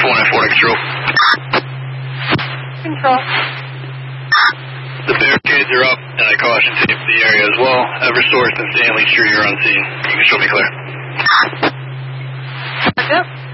494 control. Control. The barricades are up, and I caution tape the area as well. Eversource and Stanley, sure you're on scene. You can show me clear. Yep.